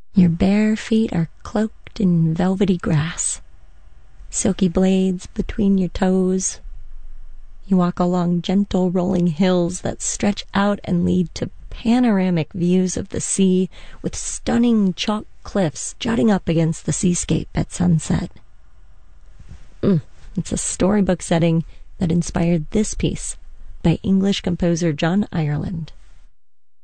Your bare feet are cloaked in velvety grass, silky blades between your toes. You walk along gentle rolling hills that stretch out and lead to panoramic views of the sea, with stunning chalk cliffs jutting up against the seascape at sunset. It's a storybook setting that inspired this piece by English composer John Ireland.